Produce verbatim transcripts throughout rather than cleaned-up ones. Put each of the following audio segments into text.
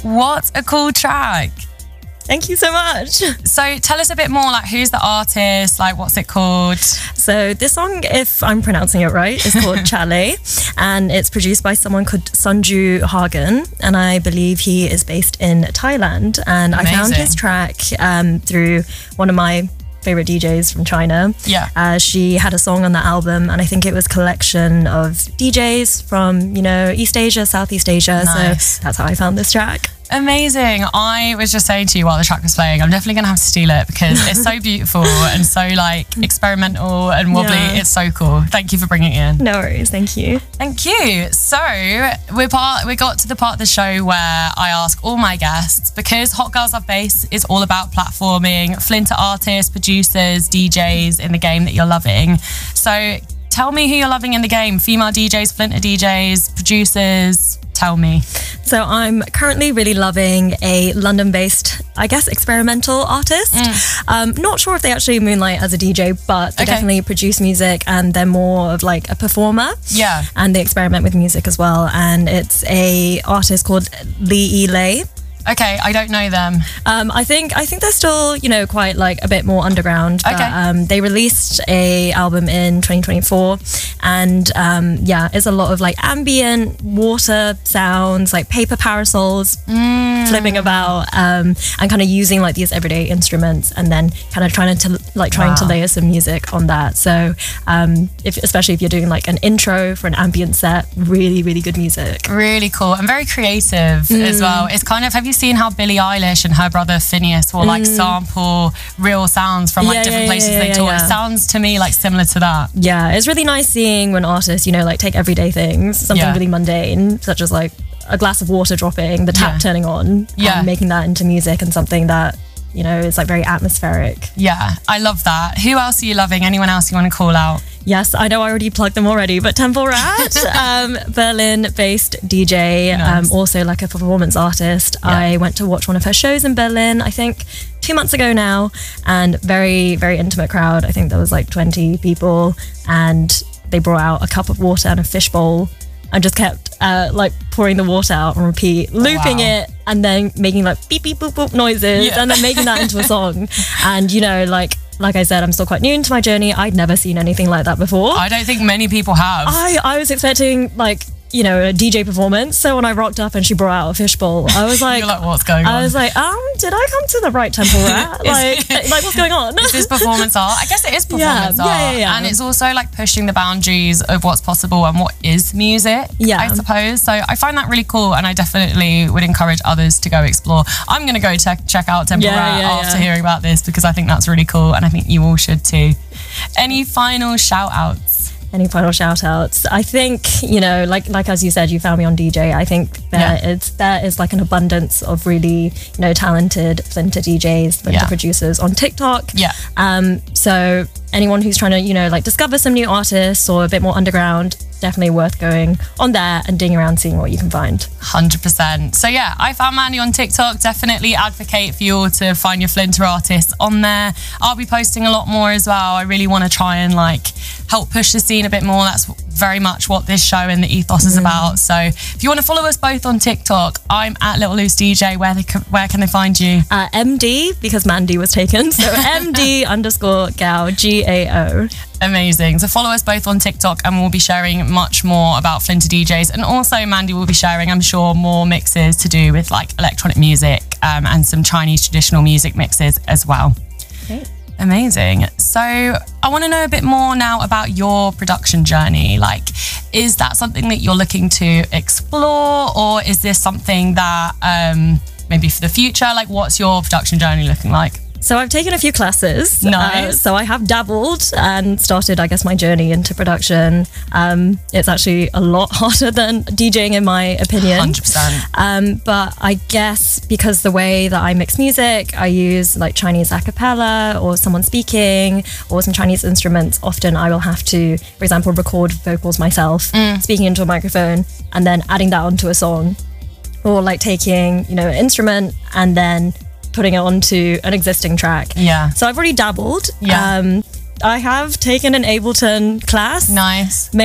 What a cool track. Thank you so much. So tell us a bit more, like who's the artist, like what's it called? So this song, if I'm pronouncing it right, is called Chalet, and it's produced by someone called Sanju Hagen, and I believe he is based in Thailand. And Amazing. I found his track um, through one of my favorite D Js from China. Yeah. Uh, she had a song on the album, and I think it was a collection of D Js from, you know, East Asia, Southeast Asia. Nice. So that's how I found this track. Amazing. I was just saying to you while the track was playing, I'm definitely going to have to steal it because it's so beautiful and so like experimental and wobbly. Yeah. It's so cool. Thank you for bringing it in. No worries. Thank you. Thank you. So we're part, we got to the part of the show where I ask all my guests, because Hot Girls Love Bass is all about platforming Flinter artists, producers, D Js in the game that you're loving. So tell me who you're loving in the game. Female D Js, Flinter D Js, producers. Tell me. So I'm currently really loving a London-based, I guess, experimental artist. Mm. Um, not sure if they actually moonlight as a D J, but they Okay. definitely produce music, and they're more of like a performer. Yeah. And they experiment with music as well. And it's a artist called Lee E. Lay. Okay, I don't know them. Um, I think I think they're still, you know, quite like a bit more underground. But, Okay. um, they released a album in twenty twenty-four, and um, yeah, it's a lot of like ambient water sounds, like paper parasols Mm. flipping about, um, and kind of using like these everyday instruments, and then kind of trying to like trying to Wow. layer some music on that. So, um, if especially if you're doing like an intro for an ambient set, really really good music. Really cool and very creative as well. It's kind of, have you seen how Billie Eilish and her brother Phineas will like sample real sounds from like Yeah, different yeah, places yeah, they yeah, tour? yeah. It sounds to me like similar to that. Yeah, it's really nice seeing when artists, you know, like take everyday things, something Yeah. really mundane, such as like a glass of water dropping, the tap Yeah. turning on, Yeah. and making that into music and something that, you know, is like very atmospheric. Yeah, I love that. Who else are you loving? Anyone else you want to call out? Yes, I know I already plugged them already, but Temple Rat, um, Berlin-based D J, Nice. um, also like a performance artist. Yeah. I went to watch one of her shows in Berlin, I think two months ago now, and very, very intimate crowd. I think there was like twenty people, and they brought out a cup of water and a fishbowl and just kept uh, like pouring the water out on repeat, looping Wow. it, and then making like beep, beep, boop, boop noises, Yeah. and then making that into a song. And, you know, like, like I said, I'm still quite new into my journey. I'd never seen anything like that before. I don't think many people have. I, I was expecting like, you know, a D J performance. So when I rocked up and she brought out a fishbowl, I was like, You're like, what's going on? I was like, um, did I come to the right Temple Rat? Like, like what's going on? This is performance art. I guess it is performance Yeah, art. yeah, yeah, yeah. And it's also like pushing the boundaries of what's possible and what is music, Yeah. I suppose. So I find that really cool, and I definitely would encourage others to go explore. I'm going to go check, check out Temple Yeah, Rat yeah, after yeah. hearing about this, because I think that's really cool, and I think you all should too. Any final shout outs? Any final shout outs? I think, you know, like like as you said, you found me on D J. I think there Yeah. is there is like an abundance of really, you know, talented Flinter D Js, Flinter Yeah. producers on TikTok. Yeah. Um, so anyone who's trying to, you know, like discover some new artists or a bit more underground, definitely worth going on there and digging around, seeing what you can find. one hundred percent. So yeah, I found Mandy on TikTok. Definitely advocate for you all to find your Flinter artists on there. I'll be posting a lot more as well. I really want to try and like help push the scene a bit more. That's very much what this show and the ethos is about. So if you want to follow us both on TikTok, I'm at Little Loose D J. Where they can, where can they find you? Uh, M D, because Mandy was taken. So M D underscore Gao, G A O. Amazing. So follow us both on TikTok, and we'll be sharing much more about Flinter D Js. And also Mandy will be sharing, I'm sure, more mixes to do with like electronic music um, and some Chinese traditional music mixes as well. Great. Amazing. So I want to know a bit more now about your production journey. Like, is that something that you're looking to explore, or is this something that um, maybe for the future? Like, what's your production journey looking like? So I've taken a few classes. Nice. Uh, so I have dabbled and started, I guess, my journey into production. Um, it's actually a lot harder than DJing, in my opinion. one hundred percent. Um, but I guess because the way that I mix music, I use like Chinese a cappella or someone speaking or some Chinese instruments. Often I will have to, for example, record vocals myself, speaking into a microphone, and then adding that onto a song. Or like taking, you know, an instrument and then putting it onto an existing track. Yeah. So I've already dabbled. Yeah. Um, I have taken an Ableton class. Nice. Made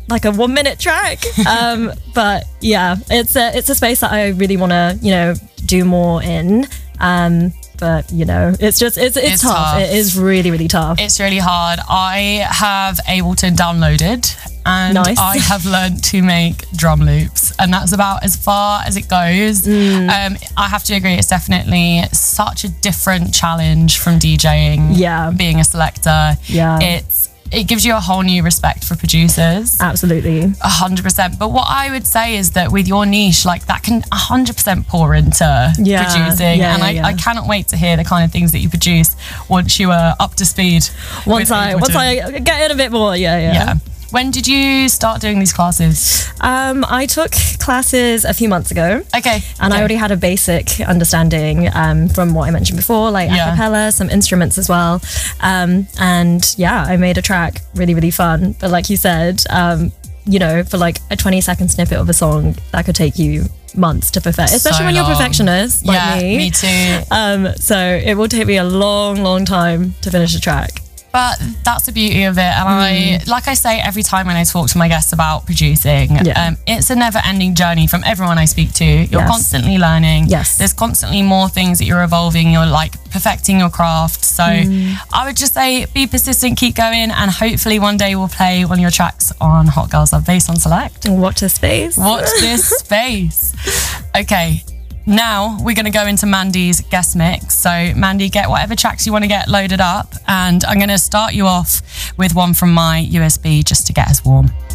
like a one minute track. Um, but yeah, it's a it's a space that I really want to, you know, do more in. Um, but you know, it's just it's it's, It's tough. tough. It is really really tough. It's really hard. I have Ableton downloaded and Nice. I have learned to make drum loops, and that's about as far as it goes. Mm. Um, I have to agree, it's definitely such a different challenge from DJing. Yeah. Being a selector. Yeah. It's it gives you a whole new respect for producers. Absolutely. A hundred percent. But what I would say is that with your niche, like that can a hundred percent pour into Yeah, producing. yeah, and I, yeah. I cannot wait to hear the kind of things that you produce once you are up to speed. Once with I once Ableton. I get in a bit more, yeah, yeah. Yeah. When did you start doing these classes? Um, I took classes a few months ago. Okay. And okay. I already had a basic understanding um, from what I mentioned before, like Yeah. a cappella, some instruments as well. Um, and yeah, I made a track really, really fun. But like you said, um, you know, for like a twenty second snippet of a song, that could take you months to perfect, especially So when you're a long. perfectionist like yeah, me. me too. Um, so it will take me a long, long time to finish a track. But that's the beauty of it. And I, like I say every time when I talk to my guests about producing, Yeah. um, it's a never ending journey from everyone I speak to. You're Yes. constantly learning. Yes. There's constantly more things that you're evolving. You're like perfecting your craft. So I would just say be persistent, keep going. And hopefully one day we'll play one of your tracks on Hot Girls Love Bass on Select. Watch this space. Watch this space. Okay. Now we're going to go into Mandy's guest mix. So Mandy, get whatever tracks you want to get loaded up. And I'm going to start you off with one from my U S B just to get us warm.